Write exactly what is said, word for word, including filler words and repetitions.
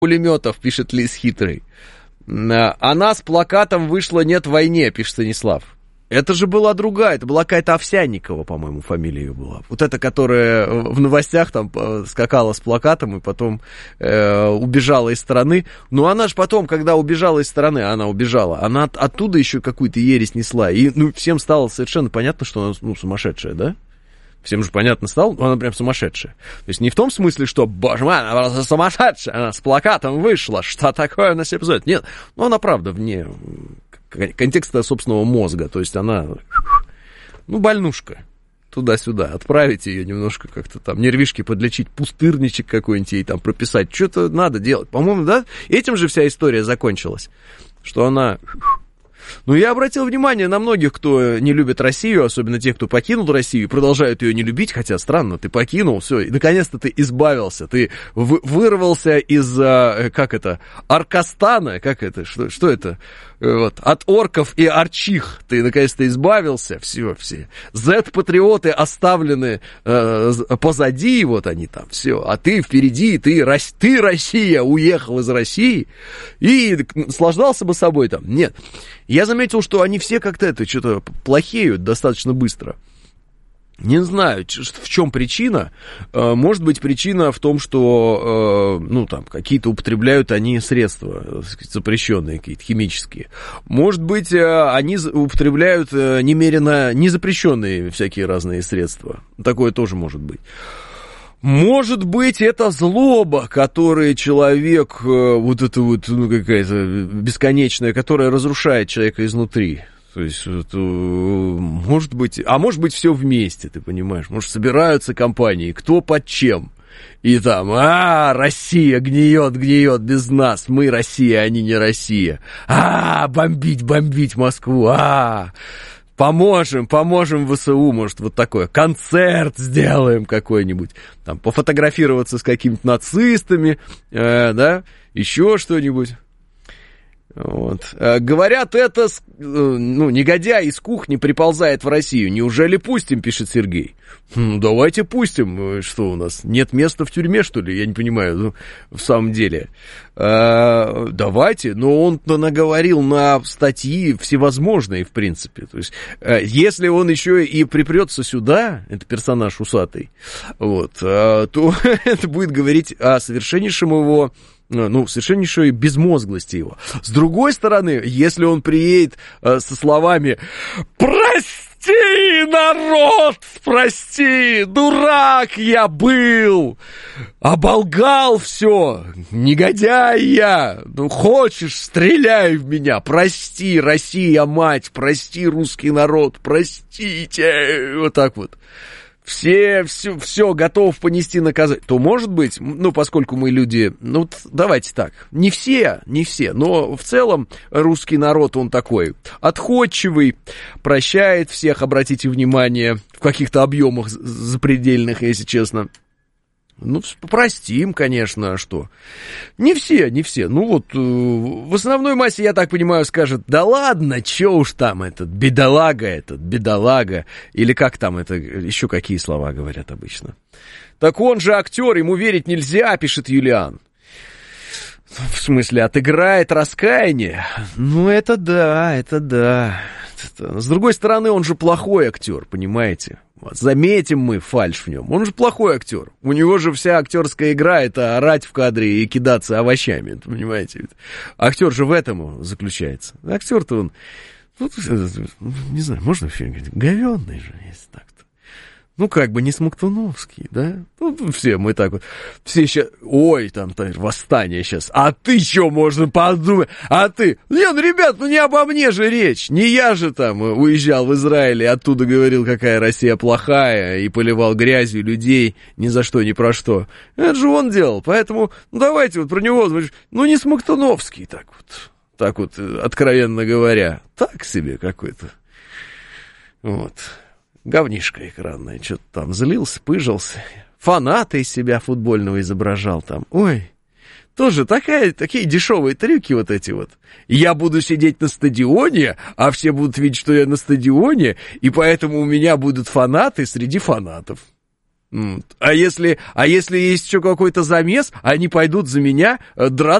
пулеметов, пишет Лис Хитрый. Она с плакатом вышла «Нет войне», пишет Станислав. Это же была другая, это была какая-то Овсянникова, по-моему, фамилия ее была. Вот эта, которая в новостях там скакала с плакатом и потом э, убежала из страны. Но она же потом, когда убежала из страны, она убежала, она от, оттуда еще какую-то ересь несла. И ну, всем стало совершенно понятно, что она ну, сумасшедшая, да? Всем же понятно стало, она прям сумасшедшая. То есть не в том смысле, что, боже мой, она просто сумасшедшая, она с плакатом вышла, что такое она себе позволяет. Нет, ну она правда вне контекста собственного мозга, то есть она, ну, больнушка, туда-сюда, отправить ее немножко как-то там, нервишки подлечить, пустырничек какой-нибудь ей там прописать, что-то надо делать. По-моему, да, этим же вся история закончилась, что она... Ну, я обратил внимание на многих, кто не любит Россию, особенно тех, кто покинул Россию, и продолжают ее не любить, хотя странно, ты покинул, все, и наконец-то ты избавился, ты вы, вырвался из, как это, Аркастана, как это, что, что это, вот, от орков и арчих, ты наконец-то избавился, все, все, зет-патриоты оставлены э, позади, вот они там, все, а ты впереди, ты, ты, Россия, уехал из России, и наслаждался бы собой там, нет. Я заметил, что они все как-то это, что-то плохеют достаточно быстро. Не знаю, в чем причина. Может быть, причина в том, что, ну, там, какие-то употребляют они средства запрещенные, какие-то химические. Может быть, они употребляют немерено незапрещенные всякие разные средства. Такое тоже может быть. Может быть, это злоба, которую человек, вот это вот, ну, какая-то бесконечная, которая разрушает человека изнутри. То есть, это, может быть, а может быть, все вместе, ты понимаешь. Может, собираются компании, кто под чем. И там, а, Россия гниет, гниет без нас, мы Россия, они не Россия. А, бомбить, бомбить Москву, а. Поможем, поможем ВСУ, может, вот такое, концерт сделаем какой-нибудь, там, пофотографироваться с какими-то нацистами, э, да, еще что-нибудь. Вот. Э, говорят, это, э, ну, негодяй из кухни приползает в Россию. Неужели пустим, пишет Сергей. Ну, давайте пустим. Что у нас, нет места в тюрьме, что ли? Я не понимаю, ну, в самом деле. Э, давайте, но он-то наговорил на статьи всевозможные, в принципе. То есть, э, если он еще и припрется сюда, это персонаж усатый, вот, э, то это будет говорить о совершеннейшем его... ну, совершеннейшей безмозглости его. С другой стороны, если он приедет э, со словами «Прости, народ, прости, дурак я был, оболгал все, негодяй я, ну, хочешь, стреляй в меня, прости, Россия, мать, прости, русский народ, простите», вот так вот. Все, все, все готов понести наказание, то, может быть, ну, поскольку мы люди, ну, давайте так, не все, не все, но в целом русский народ, он такой отходчивый, прощает всех, обратите внимание, в каких-то объемах запредельных, если честно. Ну, простим, конечно, а что? Не все, не все. Ну, вот, в основной массе, я так понимаю, скажет, да ладно, чё уж там этот, бедолага этот, бедолага. Или как там это, еще какие слова говорят обычно. Так он же актер, ему верить нельзя, пишет Юлиан. В смысле, отыграет раскаяние? Ну, это да, это да. С другой стороны, он же плохой актер, понимаете? Заметим мы фальшь в нем. Он же плохой актер. У него же вся актерская игра — это орать в кадре и кидаться овощами, понимаете? Актер же в этом заключается. Актер-то он, ну, не знаю, можно вообще говорить, говенный же, если так-то. Ну, как бы не Смоктуновский, да? Ну, все мы так вот, все сейчас, ой, там, там восстание сейчас, а ты что, можно подумать, а ты, не, ну, ребят, ну, не обо мне же речь, не я же там уезжал в Израиль и оттуда говорил, какая Россия плохая, и поливал грязью людей ни за что, ни про что. Это же он делал, поэтому, ну, давайте вот про него, ну, не Смоктуновский, так вот, так вот, откровенно говоря, так себе какой-то, вот. Говнишко экранное, что-то там злился, пыжился, фаната из себя футбольного изображал там. Ой, тоже такая, такие дешевые трюки вот эти вот. Я буду сидеть на стадионе, а все будут видеть, что я на стадионе, и поэтому у меня будут фанаты среди фанатов. А если, а если есть еще какой-то замес, они пойдут за меня драться